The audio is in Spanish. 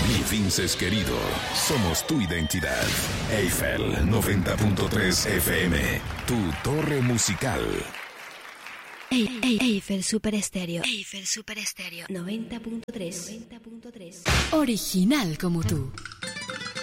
Mi Vinces querido, somos tu identidad. Eiffel 90.3 FM, tu torre musical. Eiffel Super Estéreo. Eiffel Super Estéreo 90.3. Original como tú.